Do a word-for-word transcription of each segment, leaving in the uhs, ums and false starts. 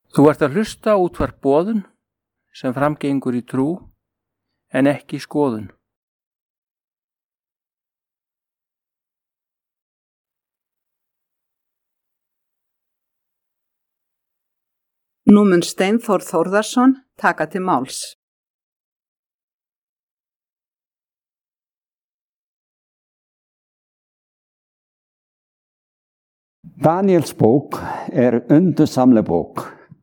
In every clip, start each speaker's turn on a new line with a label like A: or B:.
A: Þú ert að hlusta á útvarp Boðun sem framgengur í trú en ekki skoðun.
B: Nú mun Steinþór Þórðarson taka til máls.
C: Daniels bók er undursamleg bók.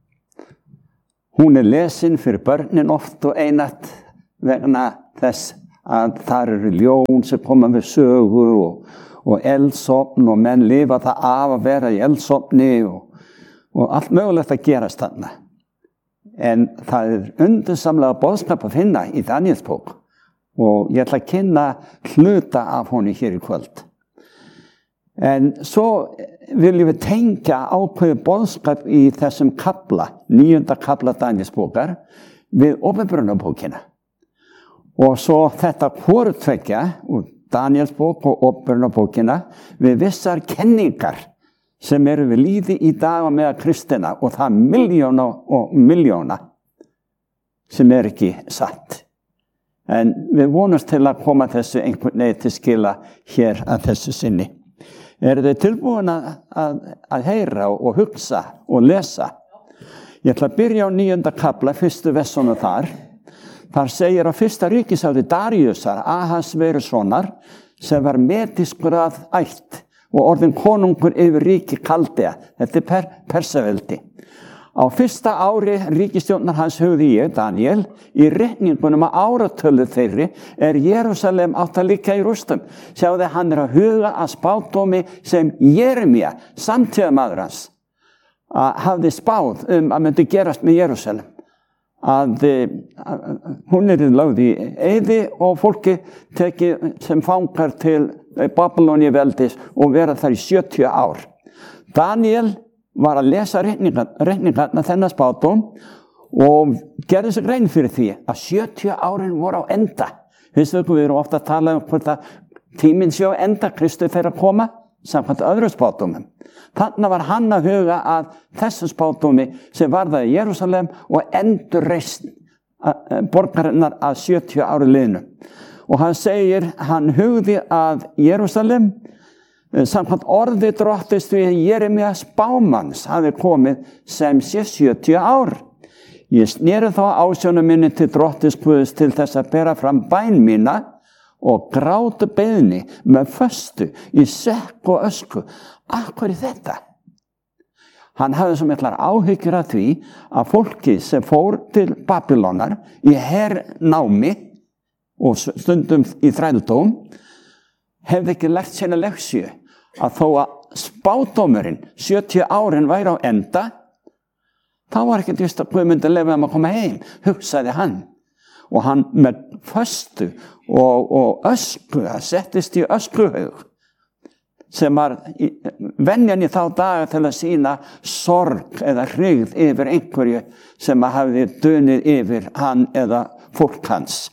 C: Hún er lesin fyrir börnin oft og einatt vegna þess að þar eru ljón sem koma við sögu og, og eldsofn og menn lifa það af að vera í eldsofni og, og allt mögulegt að gerast þarna. En það er undursamlega boðskap að finna í Daniels bók og ég ætla að kynna hluta af honum hér í kvöld. En svo viljum við tengja ákveðið boðskap í þessum kafla, níunda kafla Daniels bókar, við Åpenbarunarbókina. Og svo þetta hvorutveggja úr Daniels bók og Åpenbarunarbókina við vissar kenningar sem eru við líði í dag og meðal kristina og það miljóna og miljóna sem er ekki satt. En við vonumst til að koma þessu einhvern veginn til skila hér að þessu sinni. Er þið tilbúin að, að, að heyra og hugsa og lesa? Ég ætla að byrja á níunda kafla, fyrstu versunum þar. Þar segir á fyrsta ríkisári Daríusar, Ahasverusonar, sem var medískur að ætt og orðinn konungur yfir ríki Kaldea. Þetta er per, persaveldi. Á fyrsta ári ríkisstjórnar hans hugði ég, Daniel, í reikningunum að áratölu þeirri er Jerúsalem átt að liggja í rústum. Sjáðu, hann er að huga að spádómi sem Jeremía, samtíðamaður hans, að hafði spáð um að myndi gerast með Jerúsalem. Að, að hún er lögð í eyði og fólki tekið sem fangar til Babyloni veldis og vera þar í sjötíu ár. Daniel var að lesa reikningarna þennan spádóm og gerði sig grein fyrir því að sjötíu árin voru á enda. Vistu við erum ofta að tala um hvort að tíminn sé á enda, Kristi fer að koma samkvæmt öðru spádómum. Þannig var hann að huga að þessu spádómi sem varða í Jerúsalem og endurreisn borgarinnar að sjötíu ári liðnu. Og hann segir, hann hugði að Jerúsalem samkvæmt orði drottist við Jeremía spámanns hafi komið sem sé sjötíu ár. Ég sneri þá ásjónum minni til drottins Guðs til þess að bera fram bæn mína og gráta beiðni með föstu í sekk og ösku. Af hverju þetta? Hann hafði svo miklar áhyggjur af því að fólki sem fór til Babylonar í hernámi og stundum í þrældóm hefði ekki lært sína leksíu að þó að spádómurinn sjötíu árin væri á enda, þá var ekki vist að Guð myndi leyfa þeim að koma heim, hugsaði hann. Og hann með föstu og, og ösku, það settist í öskuhaug, sem var venjan í þá daga til að sýna sorg eða hryggð yfir einhverju sem hafði dunið yfir hann eða fólk hans.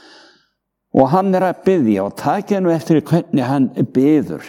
C: Og hann er að biðja og takja nú eftir hvernig hann biður.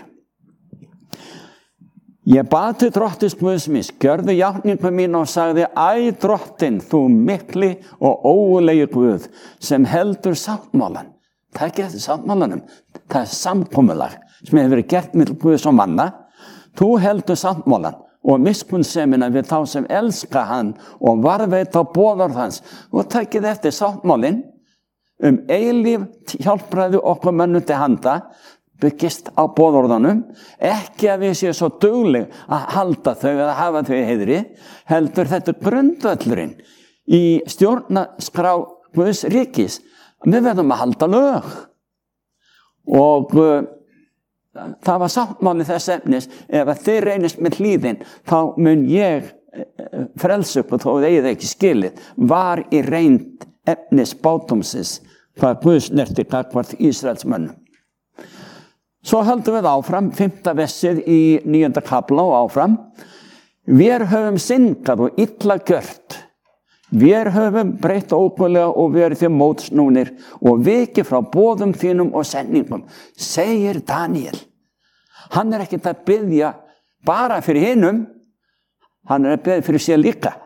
C: Ég bað til drottins Guðs míns, gjörðu játningu mín og sagði, æ drottin, þú mikli og ógulegi Guð, sem heldur sáttmálan. Takja eftir sáttmálanum, það er samkomulag sem hefur verið gert með Guðs og manna. Þú heldur sáttmálan og miskunnsemina við þá sem elska hann og varðveita boðorð hans. Og takið eftir sáttmálin um eilíf hjálpræði okkur mönnum til handa, byggist á boðorðanum, ekki að við séum svo dugleg að halda þau eða hafa þau í heiðri, heldur þetta grundvöllurinn í stjórnarskrá Guðs ríkis. Við verðum að halda lög. Og uh, það var sáttmáli þess efnis, ef að þið reynist með hlýðin, þá mun ég uh, frelsa ykkur þó þið eigið ekki skilið, var í reynd efnis spádómsins hvað Guð snerti gagnvart Ísraelsmönnum. Svo höldum við áfram, fimmta versið í níunda kafla og áfram. Vér höfum syndgað og illa gjört. Vér höfum breytt óguðlega og verið því mótsnúnir og vikið frá boðum þínum og sendingum, segir Daniel. Hann er ekkert að biðja bara fyrir hinum, hann er að biðja fyrir sér líka.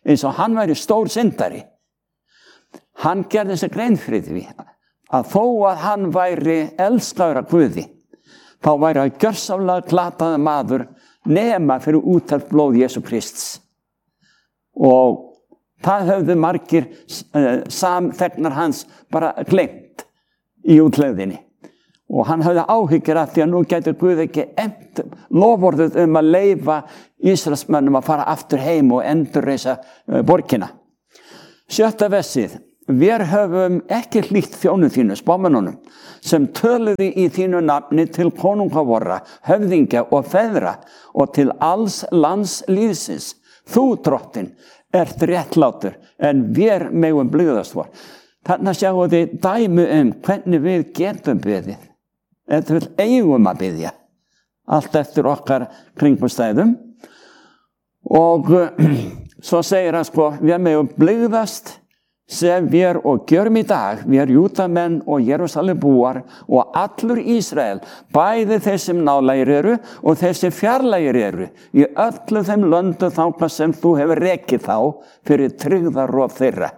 C: eins og hann væri stór syndari. Hann gerði sig grein fyrir því að þó að hann væri elskaður af Guði, þá væri hann gjörsamlega glataður maður nema fyrir úttalt blóð Jesú Krists. Og það höfðu margir uh, samþegnar hans bara gleymt í útlegðinni. Og hann hafði áhyggjur af því að nú gæti Guð ekki efnt loforðið um að leyfa Ísraelsmönnum að fara aftur heim og endurreisa uh, borgina. Sjötta versið. Við höfum ekki hlýtt þjónum þínu, spámennunum, sem töluðu í þínu nafni til konunga vorra, höfðingja og feðra og til alls lands líðsins. Þú, drottinn, ert réttlátur, en við megum blygðast vor. Þarna sjáum við dæmi um hvernig við getum beðið. Þetta vil eigum að biðja. Allt eftir okkar kringumstæðum. Og svo segir hann sko, við megum blygðast sem við og gjörum í dag, við Júdamenn og Jerúsalembúar og allur Ísrael, bæði þeir sem nálægir eru og þeir sem fjarlægir eru, í öllu þeim löndum þangað sem þú hefur rekið þá fyrir tryggðarof þeirra.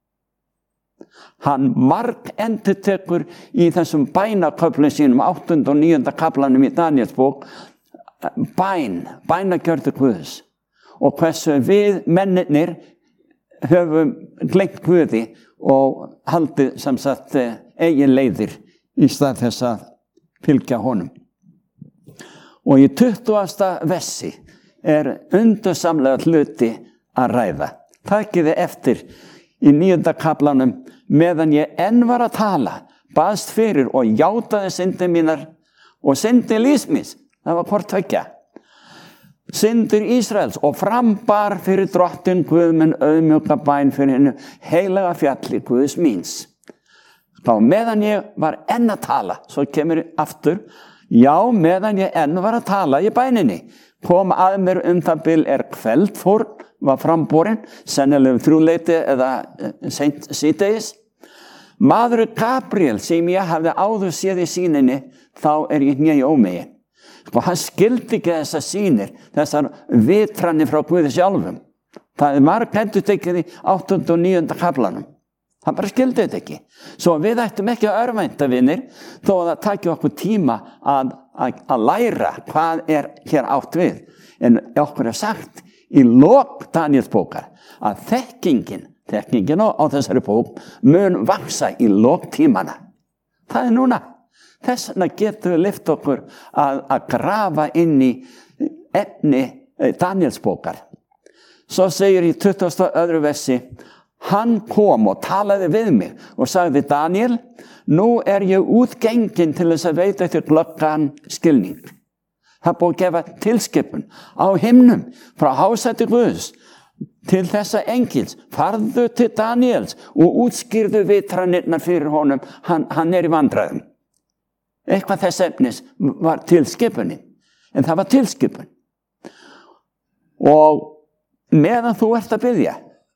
C: Hann marg endurtekur í þessum bænaköflum sínum, áttunda og níunda kaflanum í Daníelsbók, bæn, bænagjörður Guðs. Og hversu við mennirnir höfum gleymt Guði og haldið sem sagt eigin leiðir í stað þess að fylgja honum. Og í tuttugasta versi er undursamlega hluti að ræða. Takiði eftir í níunda kaflanum, meðan ég enn var að tala, baðst fyrir og játaði syndir mínar og syndir lífsmins. Það var hvort tveggja. Syndir Ísraels og frambar fyrir drottinn Guð minn auðmjúka bæn fyrir hennu heilaga fjalli Guðs míns. Þá meðan ég var enn að tala, svo kemur aftur, já meðan ég enn var að tala í bæninni, kom að mér um það bil er kveldfórn var framborin, sennilega þrjúleiti eða seint síðdegis. Maður Gabriel sem ég hafði áður séð í sýninni, þá er ég hné í ómegi. Og hann skildi ekki þessar sýnir, þessar vitranir frá Guði sjálfum. Það er marg endurtekið í áttunda og níunda kaflanum. Hann bara skildi þetta ekki. Svo við ættum ekki að örvænta, vinir, þó að það taki okkur tíma að, að, að læra hvað er hér átt við. En okkur er sagt í lok Daníelsbókar að þekkingin, þekkingin á, á þessari bók mun vaksa í lok tímana. Það er núna. Þess vegna getum við lyft okkur að, að grafa inn í efni Daníelsbókar. Svo segir í tuttugasta og öðru versi, hann kom og talaði við mig og sagði, Daniel, nú er ég útgengin til þess að veita þér glöggan skilning. Það er búið að gefa tilskipun á himnum frá hásæti Guðs til þessa engils. Farðu til Daniels og útskýrðu vitranirnar fyrir honum, hann, hann er í vandræðum. Eitthvað þess efnis var tilskipunin, en það var tilskipun. Og meðan þú ert að biðja,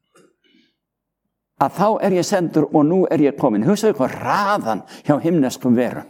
C: að þá er ég sendur og nú er ég komin. Hugsaðu hvað raðan hjá himneskum verum.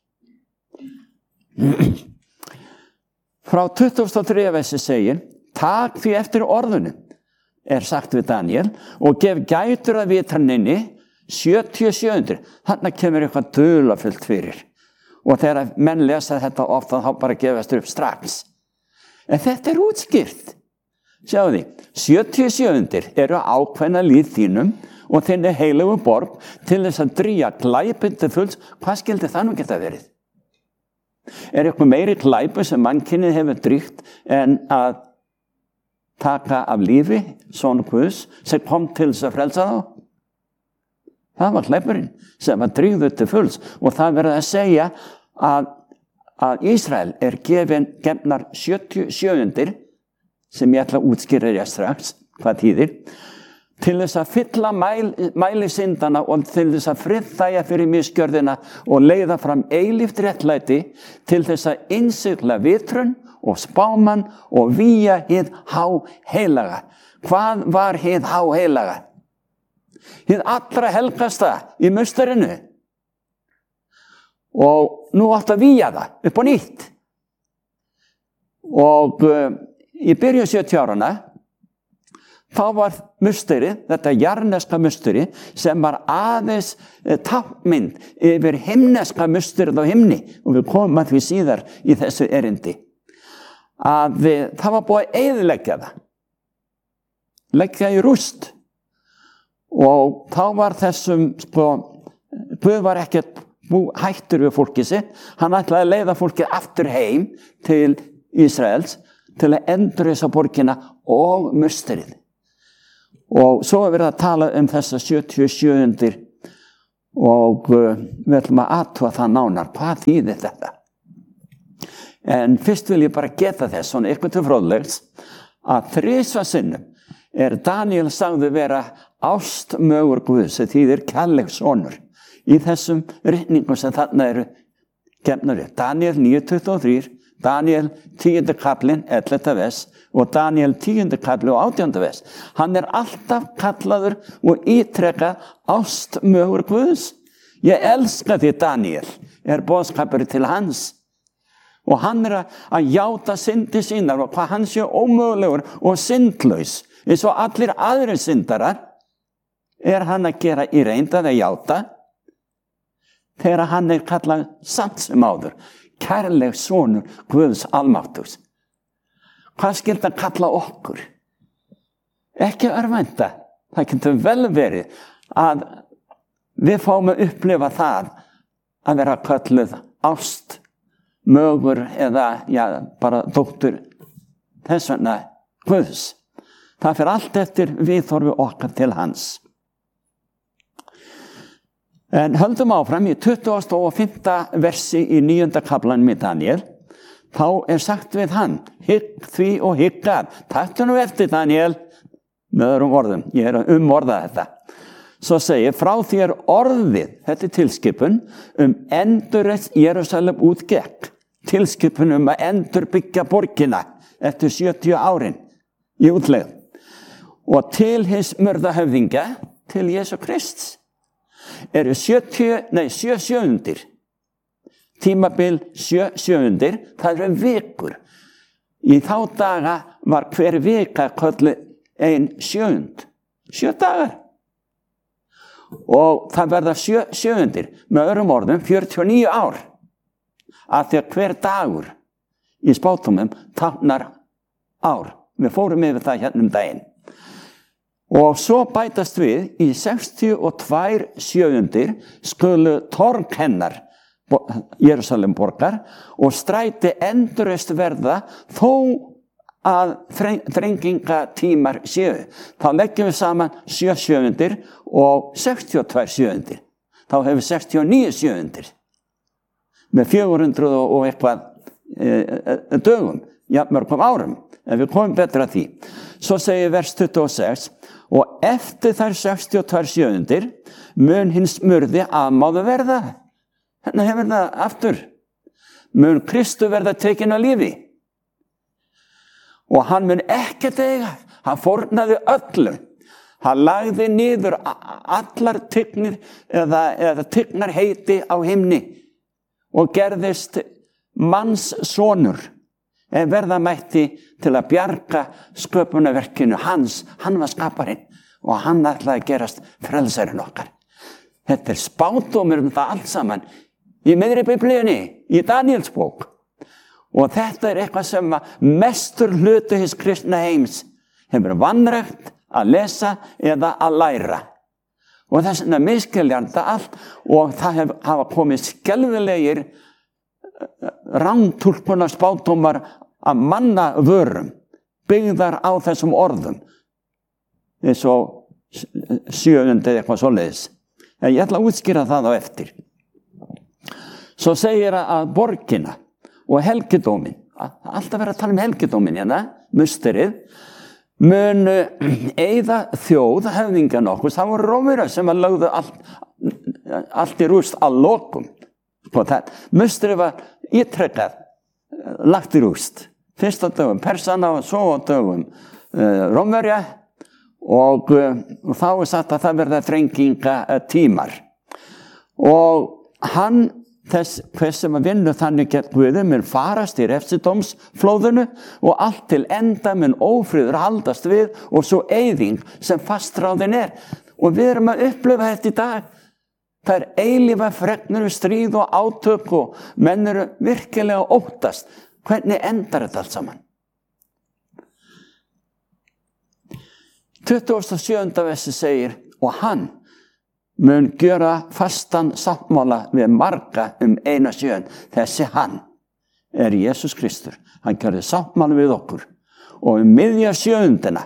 C: Frá tuttugasta og þriðja versi segir, tak því eftir orðunum, er sagt við Daniel, og gef gætur að vitraninni sjötíu og sjö hundruð. Þarna kemur eitthvað dularfullt fyrir. Og þegar menn lesa þetta ofta, þá bara gefast upp strax. En þetta er útskýrt. Sjáu því, sjötíu og sjö hundruð eru ákveðna líð þínum og þinni heilögu borg til þess að drýja glæpindi fulls. Hvað skildi það nú geta verið? Er eitthvað meiri glæpu sem mannkynið hefur drýgt en að taka af lífi son Guðs sem kom til þess að frelsa þá? Það var glæpurinn sem var drýgður til fulls og það verður að segja að, að Ísrael er gefin gefnar sjötíu og sjö hundruð sem ég ætla að útskýra ég strax hvað þýðir til þess að fylla mæl, mæli syndana og til þess að friðþægja fyrir misgjörðina og leiða fram eilíft réttlæti til þess að innsigla vitrun og spáman og víja hið háheilaga. Hvað var hið háheilaga? Hið allra helgasta í musturinu. Og nú átt að víja það upp á nýtt. Og uh, í byrjun sjötíu áranna þá var musteri, þetta jarneska musteri, sem var aðeins e, tákmynd yfir himneska musterið á himni, og við komum að því síðar í þessu erindi, að e, það var búið að eyðileggja það, leggja í rúst, og þá var þessum, sko, Guð var ekkert hættur við fólkið sitt, hann ætlaði að leiða fólkið aftur heim til Ísraels, til að endurreisa borgina og musterið. Og svo er verið að tala um þessa sjötíu og sjö undir og uh, við ætlum að athuga það nánar. Hvað þýðir þetta? En fyrst vil ég bara geta þess, svona eitthvað til fróðlegs, að þrisvar sinnum er Daniel sagði vera ástmögur Guðs, sem þýðir kærleikssonur, í þessum ritningum sem þarna eru gefnar upp. Daniel níu tuttugu og þrjú, Daniel tíundi kaplinn, ellefta vers, og Daniel tíundi kapli og átjánda vers. Hann er alltaf kallaður og ítrekað ástmögur Guðs. Ég elska því Daniel, er boðskapur til hans. Og hann er að játa syndi sínar og hvað hann sé ómögulegur og syndlaus. Eins og allir aðrir syndarar er hann að gera í reynd að játa þegar hann er kallað samt sem áður. Kærleg sonur Guðs almáttugs. Hvað skyldi hann kalla okkur? Ekki örvænta. Það getur vel verið að við fáum að upplifa það að vera kölluð ást, mögur eða já, bara dóttur þess vegna Guðs. Það fer allt eftir viðhorfi okkar til hans. En höldum áfram í tuttugasta og fimmta versi í níunda kaflanum í Daniel, þá er sagt við hann, hygg því og hyggar, taktu nú eftir Daniel, með öðrum orðum, ég er að umorða þetta. Svo segir, frá því er orðið, þetta er tilskipun, um endurreist Jerúsalem útgekk, tilskipun um að endurbyggja borgina eftir sjötíu árin í útlegð, og til hins mörðahöfðingja, til Jesú Krists. Eru sjötíu, nei, sjö sjöundir. Tímabil sjö sjöundir, það eru vikur. Í þá daga var hver vika kölluð ein sjöund. Sjö dagar. Og það verða sjö sjöundir, með öðrum orðum, fjörutíu og níu ár. Af því að hver dagur í spátumum táknar ár. Við fórum yfir það hérna um daginn. Og svo bætast við í sextíu og tvær sjöundir skulu torg hennar Jerúsalem borgar og stræti endurreist verða þó að þrengingatímar séu. Þá leggjum við saman sjö sjöundir og sextíu og tvær sjöundir. Þá hefur sextíu og níu sjöundir með fjögur hundruð og eitthvað e, dögum, ja, mörgum árum, en við komum betra að því. Svo segir vers tuttugu og sex, og eftir þær sextíu og tvær sjöundir mun hins smurði afmáðu verða. Hérna hefur það aftur. Mun Kristu verða tekin á lífi. Og hann mun ekkert eiga. Hann fórnaði öllu. Hann lagði niður allar tignir eða, eða tignar heiti á himni og gerðist manns sonur. En verða mætti til að bjarga sköpunarverkinu hans, hann var skaparinn og hann ætlaði að gerast frelsarinn okkar. Þetta er spádómur um það allt saman í miðri Biblíunni, í Daniels bók. Og þetta er eitthvað sem mestur hluti hins kristna heims hefur vanrægt að lesa eða að læra. Og þess vegna misskiljar þetta allt og það hef, hafa komið skelfilegir rántúlkunar spádómar að manna vörum byggðar á þessum orðum eins og sjöundi eitthvað svoleiðis. En ég ætla að útskýra það á eftir. Svo segir að borgina og helgidómin, alltaf verið að tala um helgidómin hérna, musterið, mun eyða þjóð höfðingja nokkuð. Það voru Rómverjar sem að lögðu allt, allt í rúst að lokum. Musterið var ítrekkað, lagt í rúst. Fyrst á dögum Persana og svo á dögum uh, Rómverja og, uh, og þá er sagt að það verða þrenginga uh, tímar. Og hann þess hver sem að vinna þannig gegn Guði mun farast í refsidómsflóðinu og allt til enda mun ófriður haldast við og svo eyðing sem fastráðin er. Og við erum að upplifa þetta í dag. Það er eilífa fregnir, stríð og átök og menn eru virkilega óttast. Hvernig endar þetta allt saman? tuttugasta og sjöunda versi segir, og hann mun gjöra fastan sáttmála við marga um eina sjön. Þessi hann er Jesús Kristur. Hann gjörði sáttmála við okkur. Og um miðja sjöundina,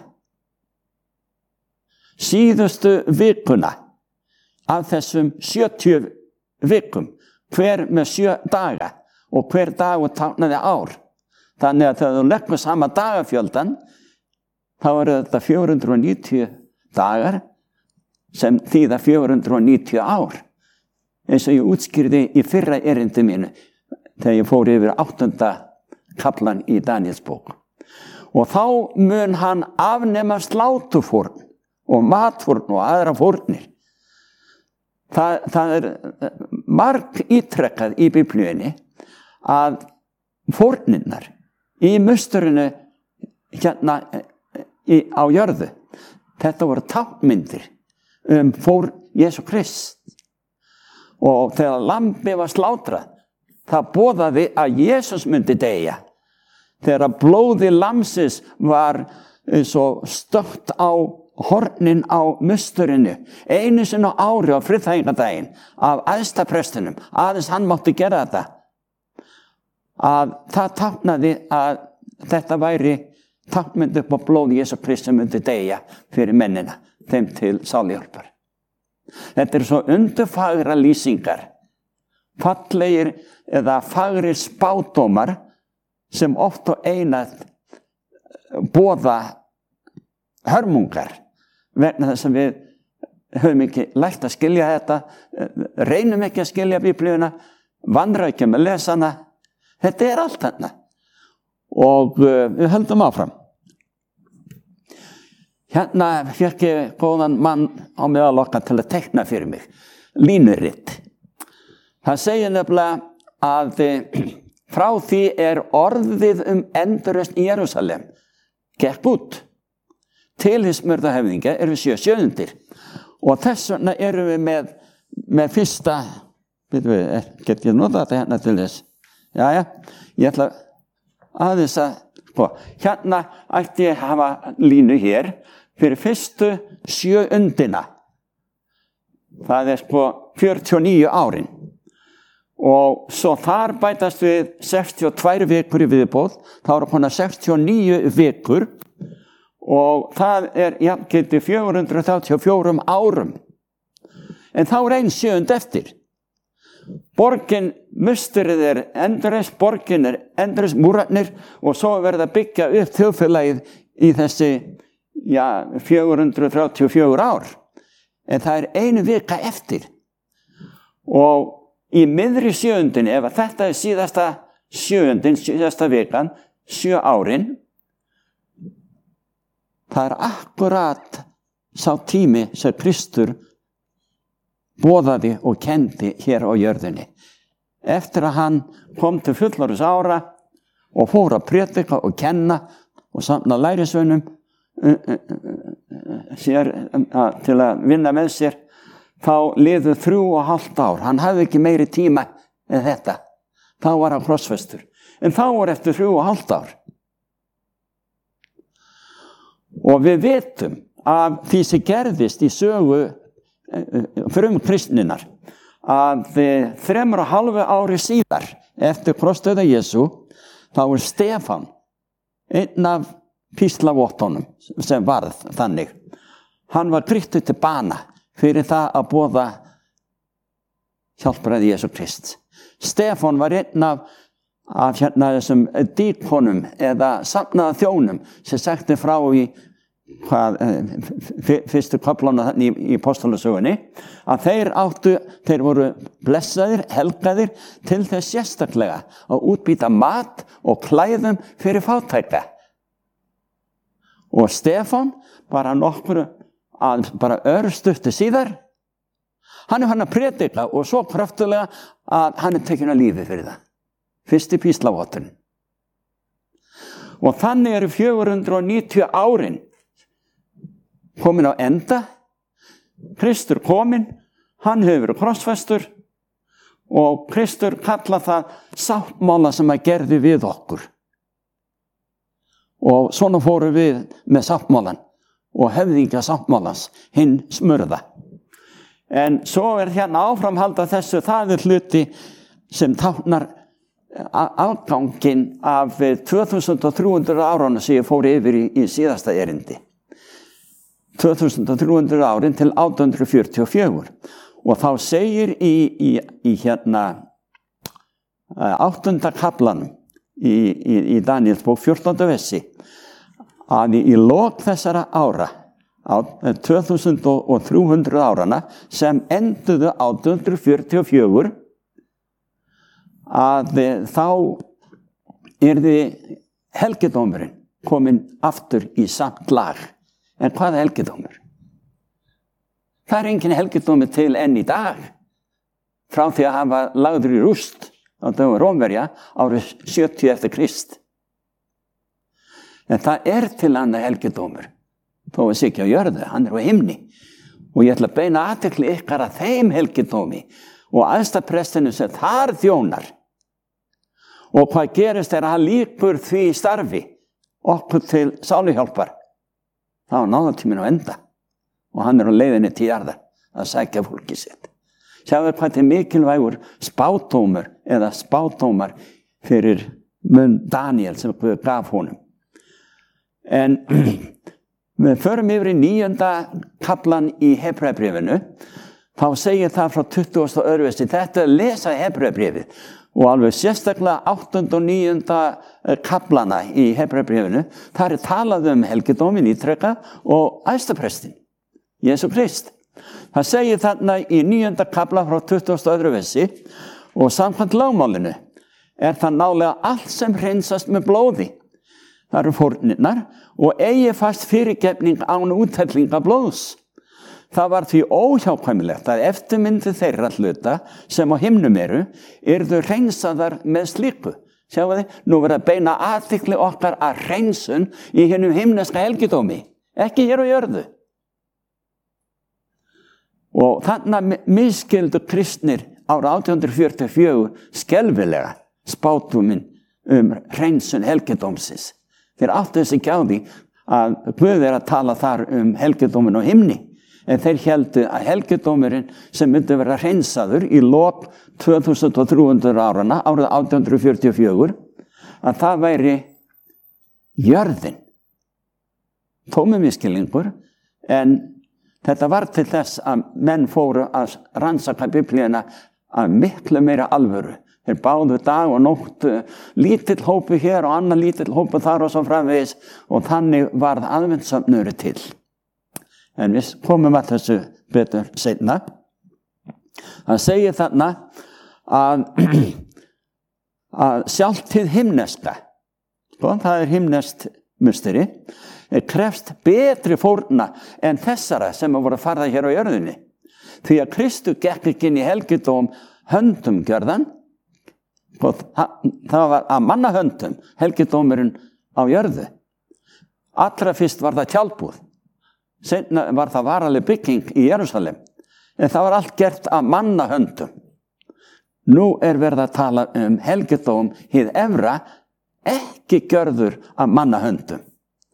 C: síðustu vikuna af þessum sjötíu vikum, hver með sjö daga og hver dagur táknaði ár. Þannig að þegar þú leggur sama dagafjöldan, þá eru þetta fjögur hundruð níutíu dagar sem þýða fjögur hundruð níutíu ár. Eins og ég útskýrði í fyrra erindi mínu þegar ég fór yfir áttunda kaflan í Daníels bók. Og þá mun hann afnema slátufórn og matfórn og aðra fórnir. Það, það er marg ítrekkað í Biblíunni að fórnirnar í musturinu hérna í, á jörðu, þetta voru táknmyndir um fórn Jesú Krist. Og þegar lambi var slátrað, það boðaði að Jesús myndi deyja. Þegar blóði lamsins var svo stökkt á hornin á musturinu, einu sinni á ári á friðþægingadaginn af æðsta prestinum, aðeins hann mátti gera þetta, að það táknaði að þetta væri táknmynd upp á blóð Jesú Kristi sem myndi deyja fyrir mennina, þeim til sáluhjálpar. Þetta er svo undurfagra lýsingar, fallegir eða fagrir spádómar sem oft og einað boða hörmungar, vegna þess að við höfum ekki lært að skilja þetta, reynum ekki að skilja Biblíuna, vanrækjum að lesa hana. Þetta er allt þarna. Og uh, við höldum áfram. Hérna fékk ég góðan mann á meðal okkar til að teikna fyrir mig. Línuritt. Það segir nefnilega að uh, frá því er orðið um endurreisn í Jerúsalem gekk út. Til hins smurðahöfðingja erum við sjö sjöundir. Og þess vegna erum við með, með fyrsta, veitum við, get ég notað þetta hérna til þess? Jæja, ég ætla aðeins að, sko, hérna ætti ég að hafa línu hér fyrir fyrstu sjö undina. Það er sko fjörutíu og níu árin. Og svo þar bætast við sextíu og tvær vikur í viðbóð, þá eru konar sextíu og níu vikur og það er jafngildi fjögur hundruð þrjátíu og fjórum árum. En þá er ein sjöund eftir. Borgin, musturið er endurreist, borgin er endurreist, múrarnir og svo verða að byggja upp þjóðfélagið í þessi ja, fjögur hundruð þrjátíu og fjögur ár. En það er einu vika eftir. Og í miðri sjöundin, ef þetta er síðasta sjöundin, síðasta vikan, sjö árin, það er akkurat sá tími sem Kristur boðaði og kendi hér á jörðinni. Eftir að hann kom til fullorðins ára og fór að prédika og kenna og safna lærisveinum sér, til að vinna með sér, þá liðu þrjú og hálft ár. Hann hafði ekki meiri tíma en þetta. Þá var hann krossfestur. En þá var eftir þrjú og hálft ár. Og við vitum af því sem gerðist í sögu frum kristninnar að þremur og halvu ári síðar eftir krossdauða Jesú þá er Stefán einn af píslavottunum sem varð þannig. Hann var grýttur til bana fyrir það að boða hjálpræði Jesú Krist. Stefán var einn af, af hérna þessum díkonum eða safnaða þjónum sem sagti frá í hvað, fyrstu köflana í, í apostolasögunni, að þeir áttu, þeir voru blessaðir, helgaðir til þess sérstaklega að útbýta mat og klæðum fyrir fátæka. Og Stefán, bara nokkru, að bara örstuttu síðar, Hann er hann að predika og svo kraftulega að hann er tekinn að lífi fyrir það. Fyrsti píslavotturinn. Og þannig eru fjögur hundruð níutíu árin komin á enda. Kristur kominn, hann hefur verið krossfestur og Kristur kalla það sáttmála sem að gerði við okkur. Og svona fórum við með sáttmálan og höfðingja sáttmálans, hinn smurða. En svo er hérna áframhalda þessu, það er hluti sem táknar afganginn af tvö þúsund þrjú hundruð árana sem ég fór yfir í, í síðasta erindi. tvö þúsund þrjú hundruð árin til átján hundruð fjörutíu og fjögur. Og þá segir í, í, í hérna áttunda kaflanum í, í, í Daniels bók fjórtánda versi að í, í lok þessara ára á tvö þúsund þrjú hundruð árana sem enduðu átján hundruð fjörutíu og fjögur að þá yrði helgidómurinn kominn aftur í samt lag. En hvað er helgidómur? Það er engin helgidómur til enn í dag frá því að hafa lagður í rúst á dögum Rómverja árið sjötíu eftir Krist. En það er til annað helgidómur. Þó að sé ekki á jörðu, hann er á himni. Og ég ætla að beina athygli ykkar að þeim helgidómi og æðstaprestinu sem þar þjónar. Og hvað gerist er að hann lýkur því starfi okkur til sáluhjálpar. Það var náðartíminn á enda og hann er á leiðinni til jarðar að sækja fólki sitt. Sjáðu hvað þetta er mikilvægur spádómur eða spádómar fyrir munn Daniel sem Guð gaf honum. En við förum yfir í níunda kaflan í Hebreabréfinu, þá segir það frá tuttugasta og öðrum versi, þetta er að lesa Hebreabréfið og alveg sérstaklega áttunda og níunda kaflana í Hebreabréfinu, þar er talað um helgidóminn ítrekka og æðstaprestin, Jesú Krist. Það segir þarna í níunda kafla frá tuttugasta og öðrum versi og samkvæmt lögmálinu er það nálega allt sem hreinsast með blóði. Það eru fórnirnar og eigi fast fyrirgefning án úthellinga blóðs. Það var því óhjákvæmilegt að eftirmyndi þeirra hluta sem á himnum eru, yrðu hreinsaðar með slíku. Sjáu þið, nú verður að beina athygli okkar að hreinsun í hinum himneska helgidómi, ekki hér á jörðu. Og þannig misskildu kristnir ára átján hundruð fjörutíu og fjögur skelfilega spádóminn um hreinsun helgidómsins. Þeir áttu þessi ekki á því að Guð er að tala þar um helgidóminn á himni. En þeir héldu að helgidómurinn sem myndi vera hreinsaður í lok tvö þúsund þrjú hundruð árana, árið átján hundruð fjörutíu og fjögur, að það væri jörðin. Tómur misskilningur, en þetta var til þess að menn fóru að rannsaka Biblíuna af miklu meira alvöru. Þeir báðu dag og nótt, lítill hópu hér og annar lítill hópu þar og svo framvegis og þannig varð aðventssöfnuður til. En við komum að þessu betur seinna. Það segir þarna að, að sjálft hið himneska, sko, það er himneskt musteri, krefst betri fórna en þessara sem voru að fara hér á jörðinni. Því að Kristur gekk ekki inn í helgidóm höndum gjörðan, það var að manna höndum helgidómurinn á jörðu. Allra fyrst var það tjaldbúð. Seinna var það varaleg bygging í Jerúsalem. En það var allt gert að manna höndum. Nú er verið að tala um helgidóm hið efra, ekki gjörður að manna höndum.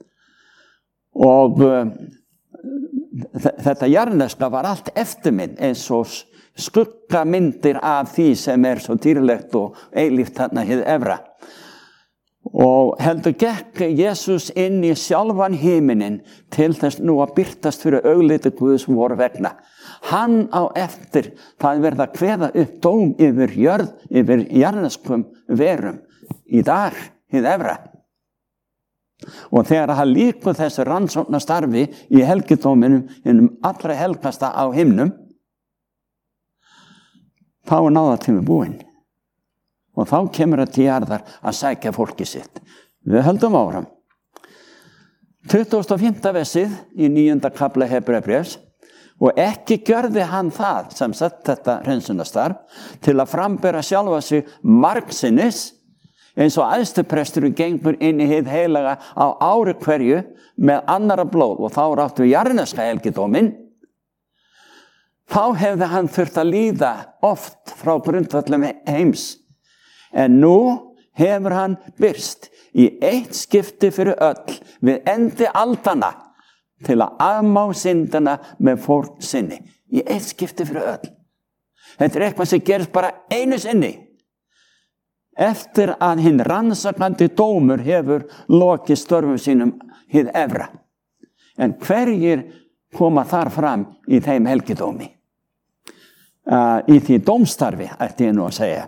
C: Og uh, þetta jarneska var allt eftirmynd eins og skuggamyndir af því sem er svo dýrlegt og eilíft þarna hið efra. Og heldur gekk Jesús inn í sjálfan himinin til þess nú að birtast fyrir augliti Guðs voru vegna. Hann á eftir það verða að kveða upp dóm yfir jörð, yfir jarneskum verum í dag, hið efra. Og þegar hann lýkur þessu rannsókna starfi í helgidóminum, innum allra helgasta á himnum, þá er náðartími búinn. Og þá kemur það til jarðar að sækja fólki sitt. Við höldum áfram. tuttugasta og fimmta versið í níunda kafla Hebreabréfs Og ekki gjörði hann það, sem sagt þetta hreinsunarstarf, til að frambera sjálfa sig margsinnis, eins og æðstupresturinn gengur inn í hið heilaga á ári hverju með annara blóð, og þá er áttu við jarðneska helgidóminn. Þá hefði hann þurft að líða oft frá grundvöllum heims. En nú hefur hann birst í eitt skipti fyrir öll við endi aldanna til að afmá syndana með fórn sinni. Í eitt skipti fyrir öll. Þetta er eitthvað sem gerist bara einu sinni. Eftir að hinn rannsakandi dómur hefur lokið störfum sínum hið efra. En hverjir koma þar fram í þeim helgidómi? Uh, í því dómstarfi, ætti ég nú að segja.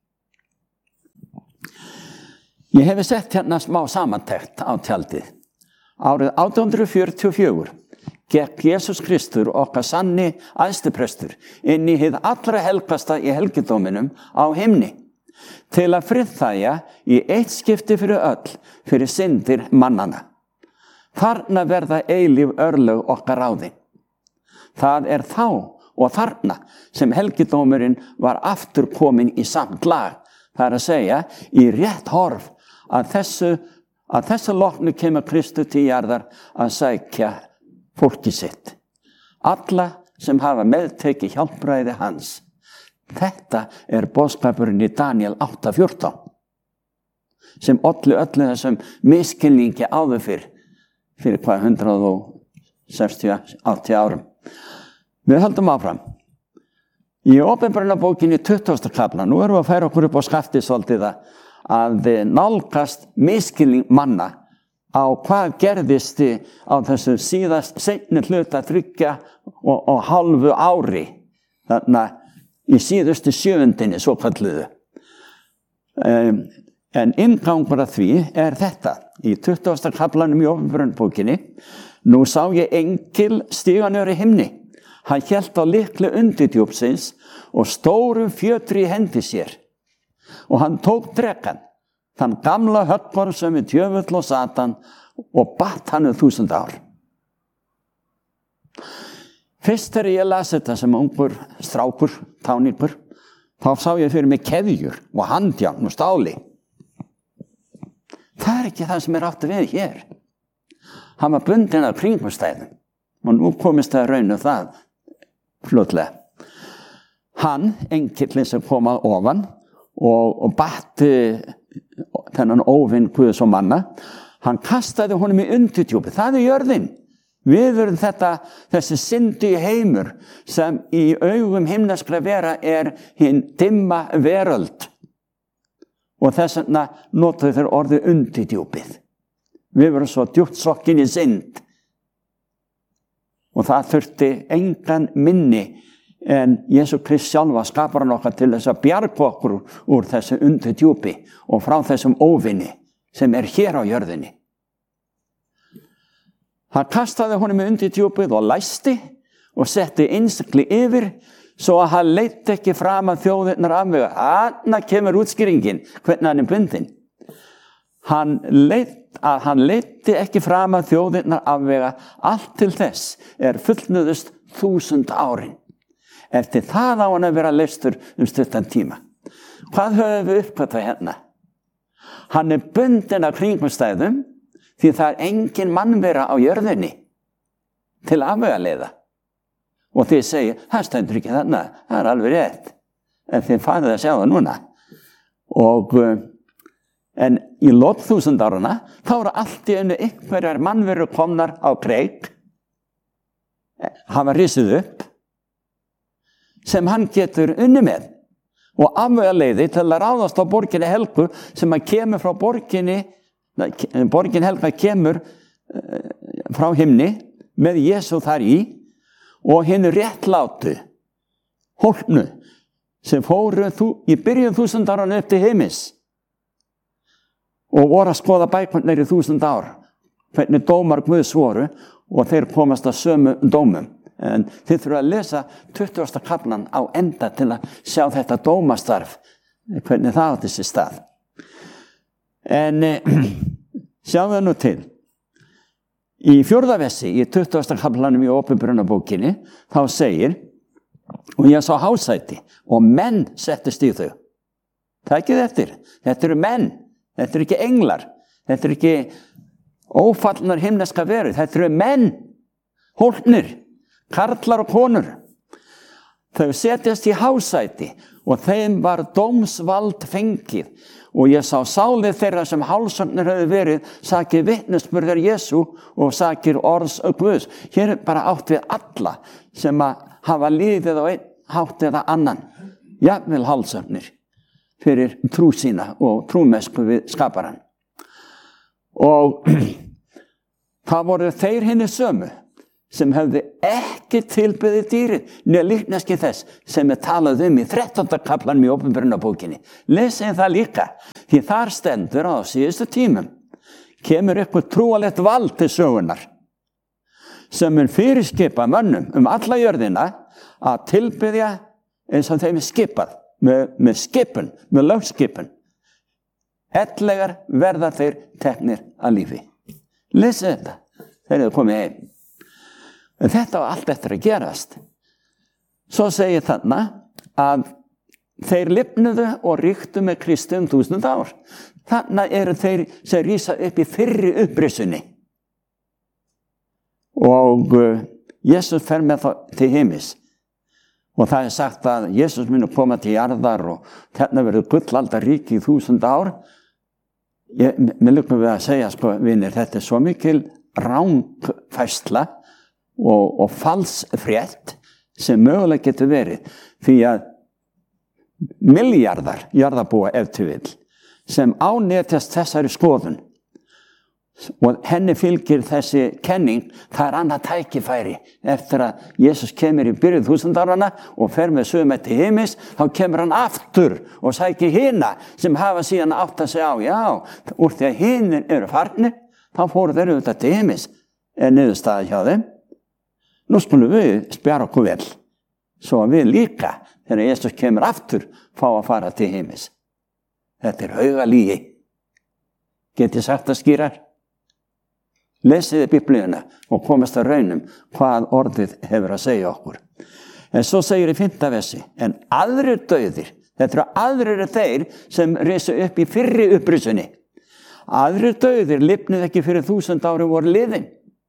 C: Ég hef sett hérna smá samantekt á tjaldið. Árið átján hundruð fjörutíu og fjögur gekk Jesús Kristur, okkar sanni æðstuprestur, inn í hið allra helgasta í helgidóminum á himni, til að friðþægja í eitt skipti fyrir öll fyrir syndir mannana. Þarna verða eilíf örlög okkar ráðin. Það er þá og þarna sem helgidómurinn var aftur komin í samt lag. Það er að segja, í rétt horf að þessu, að þessu loknu kemur Kristur til jarðar að sækja fólki sitt. Alla sem hafa meðtekið hjálpræði hans. Þetta er boðskapurinn í Daniel átta fjórtán, sem olli öllu þessum misskilningi áður fyrr, fyrir hvað hundrað sextíu áttatíu árum. Við höldum áfram. Í Opinberunarbókinni tuttugasta kafla, nú erum við að færa okkur upp á skaftið svolítið að nálgast misskilning manna á hvað gerðist á þessu síðast seinni hluta þriggja og, og hálfu ári, þarna í síðustu sjöundinni, svo kalluðu. Um, en inngangur að því er þetta. Í tuttugasta kaflanum í Opinberunarbókinni, nú sá ég engil stíga niður í himni. Hann hélt á lykli undirdjúpsins og stórum fjötri í hendi sér. Og hann tók drekan, þann gamla höggorm sem er djöfull og Satan, og batt hann um þúsund ár. Fyrst þegar ég las þetta sem ungur strákur, táningur, þá sá ég fyrir mig keðjur og handjárn og stáli. Það er ekki það sem er átt við hér. Hann var bundinn af kringumstæðum, og nú komist það raun um það fljótlega. Hann, engillinn sem kom að ofan og, og batti þennan óvinn Guðs og manna, hann kastaði honum í undirdjúpið. Það er jörðin. Við erum þetta, þessi syndi heimur sem í augum himneskra vera er hinn dimma veröld. Og þess vegna notaðu þeir orðið undirdjúpið. Við verum svo djúpt sokkin í synd. Og það þurfti engan minni en Jesús Krist sjálfa skapar hann okkar til þess að bjarga okkur úr þessu undirdjúpi og frá þessum óvinni sem er hér á jörðinni. Hann kastaði honum í undirdjúpið og læsti og setti innsikli yfir svo að hann leit ekki fram að þjóðirnar afvega. Þarna kemur útskýringin hvernig hann er bundinn. Hann leit að hann leiti ekki fram að þjóðirnar afvega, allt til þess er fullnuðust þúsund árin. Eftir það á hann að vera leystur um stuttan tíma. Hvað höfum við uppkvæmt hérna? Hann er bundinn af kringumstæðum því það er engin mannvera á jörðinni til afvegaleiða. Og þið segir, það stendur ekki þarna, það er alveg rétt. En þið farið að sjá það núna. Og en í lok þúsund árana, þá eru allt í einu einhverjar mannveru komnar á kreik, hafa risið upp, sem hann getur unni með. Og afvegaleiði til að ráðast á borginni Helgu, sem að kemur frá borginni, borgin Helga kemur frá himni, með Jesú þar í, og henni réttlátu, hólpnu, sem fóru þú, í byrjun þúsund áran upp til heimis, og voru að skoða bækurnar í þúsund ár, hvernig dómar Guðs voru, og þeir komast að sömu dómum. En þið þurfa að lesa tuttugasta kaflan á enda til að sjá þetta dómastarf, hvernig það átti sér stað. En eh, sjáum við nú til. Í fjórða versi, í tuttugasta kaflanum í Åpenbarunarbókinni, þá segir, og ég sá hásæti og menn settist í þau. Takið eftir, þetta eru menn, þetta eru ekki englar, þetta eru ekki ófallnar himneska verur, þetta eru menn, hólpnir, karlar og konur. Þau setjast í hásæti og þeim var dómsvald fengið og ég sá sálið þeirra sem hálsögnir höfðu verið sakir vitnisburðar Jesú og sakir orðs og Guðs. Hér er bara átt við alla sem að hafa lífið á einn hátt eða annan, jafnvel hálsögnir fyrir trú sína og trúmesku við skaparann. Og það voru þeir hinni sömu sem hefði ekki tilbeðið dýrið né líkneski þess sem er talað um í þrettánda kaflanum í Åpenbarunarbókinni. Lesið það líka, því þar stendur á síðustu tímum kemur eitthvað trúalegt vald til sögunar sem er fyrirskipa mönnum um alla jörðina að tilbeðja eins og þeim er skipað með, með skipun, með lögskipun. Ellegar verða þeir teknir að lífi. Lesið þetta, þeir eru komið heim. En þetta var allt eftir að gerast. Svo segir þarna að þeir lifnuðu og ríktu með Kristi um þúsund ár. Þarna eru þeir sem rísa upp í fyrri upprisunni. Og uh, Jesus fer með það til heimis. Og það er sagt að Jesus muni koma til jarðar og þarna verður gullaldarríki í þúsund ár. Ég, mér lukum við að segja, sko, vinir, þetta er svo mikil rangfærsla og, og falsfrétt sem mögulega getur verið því að milljarðar jarðarbúa ef til vill sem ánetjast þessari skoðun og henni fylgir þessi kenning, það er annað tækifæri eftir að Jesus kemur í byrjuð þúsundarana og fer með sögum til heimis, þá kemur hann aftur og sækir hina sem hafa síðan átt að segja á, já, úr því að hinir eru farnir, þá fóru þeir auðvitað til heimis er niðurstaða hjá þeim. Nú skulum við spjara okkur vel, svo að við líka, þegar Jesus kemur aftur, fá að fara til heimis. Þetta er hauga lygi. Get ég sagt það skýrar? Lesiði Biblíuna og komast að raunum hvað orðið hefur að segja okkur. En svo segir í fimmta versi, en aðrir dauðir, þetta eru aðrir þeir sem risu upp í fyrri upprisunni. Aðrir dauðir lifnuðu ekki fyrir þúsund ári voru liðin.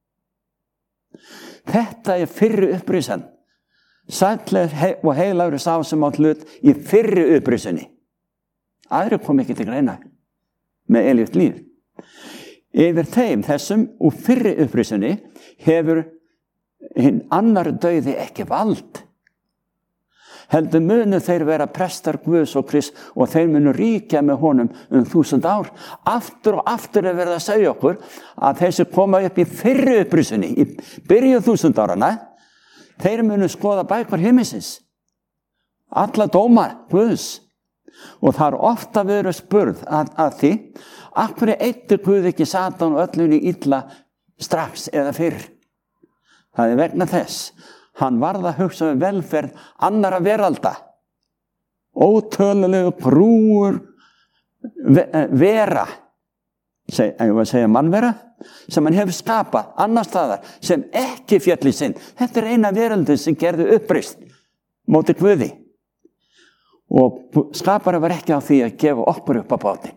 C: Þetta er fyrri upprisan. Sætlega og heilagur sá sem átt hlut í fyrri upprisunni. Aðrir kom ekki til greina með eilíft líf. Yfir þeim þessum og fyrri upprisunni hefur hinn annar dauði ekki vald. Heldur munu þeir vera prestar Guðs og Krist og þeir munu ríkja með honum um þúsund ár. Aftur og aftur er verið að segja okkur að þeir sem koma upp í fyrri upprisunni, í byrjuð þúsund árana, þeir munu skoða bækur himmisins. Alla dóma Guðs. Og það er ofta verið spurð að, að því, af hverju eyddi Guð ekki Satan og öllunni illa strax eða fyrr? Það er vegna þess. Hann varð að hugsa um velferð annara veralda. Ótölulegu grúur vera, seg, ég var að segja mannvera, sem hann hefur skapað annar staðar sem ekki féll í synd. Þetta er eina veröldin sem gerði uppreist móti Guði. Og skapari var ekki á því að gefa okkur upp á bátinn.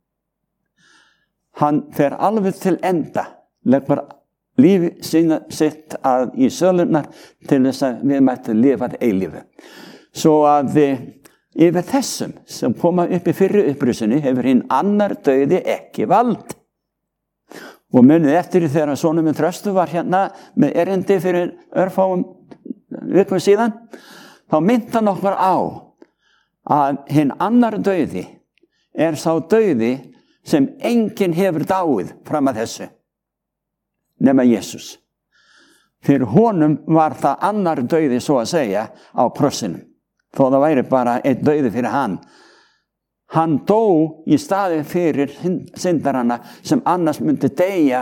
C: Hann fer alveg til enda, leggur lífi sína sitt að í sölunar til þess að við mættum lifað eilífu. Svo að yfir þessum sem koma upp í fyrri upprisunni hefur hinn annar dauði ekki vald. Og munið eftir þegar sonur minn Þröstu var hérna með erindi fyrir örfáum vikum síðan, þá myndi hann okkur á að hinn annar dauði er sá dauði sem enginn hefur dáið fram að þessu, nema Jesus. Fyrir honum var það annar dauði, svo að segja, á krossinum. Þó það væri bara einn dauði fyrir hann. Hann dó í staði fyrir syndarana sem annars myndi deyja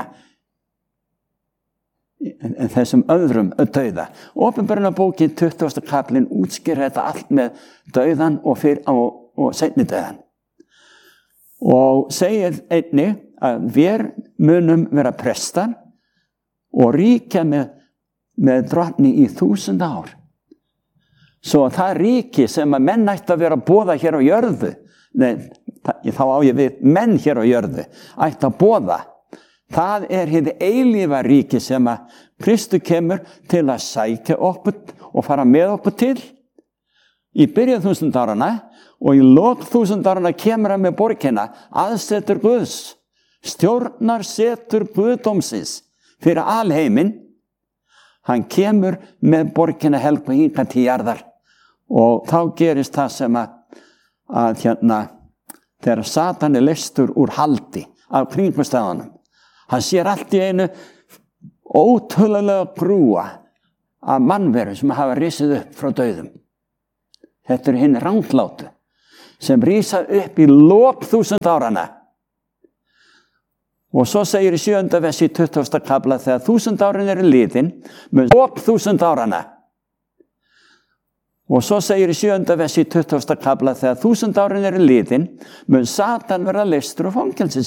C: þessum öðrum dauða. Åpenbarunarbókin tuttugasta kaflinn útskýrir þetta allt með dauðan og, fyr, og, og seinni dauðan. Og segir einnig að við munum vera prestar og ríkja með, með drottni í þúsund ár. Svo það ríki sem að menn ætti að vera að boða hér á jörðu, nei, þá á ég við menn hér á jörðu, ætti að boða, það er hið eilífa ríki sem að Kristur kemur til að sækja okkur og fara með okkur til í byrjun þúsund árana, og í lok þúsund árana kemur hann með borgina, aðsetur Guðs, stjórnar setur Guðdómsins fyrir alheiminn. Hann kemur með borgina helgu hingað til jarðar, og þá gerist það sem að, að hérna, þegar Satan er leystur úr haldi af kringumstæðunum, hann sér allt í einu ótrúlega grúa af mannveru sem hafa risið upp frá dauðum. Þetta er hinn ranglátu sem rísa upp í lok þúsund árana. Og svo segir í sjöunda versi í tuttugasta kafla, þegar þúsund árin eru liðin, með lok þúsund árana. Og svo segir í sjöunda versi í tuttugasta kafla, þegar þúsund árin eru liðin, mun Satan vera leystur úr fangelsi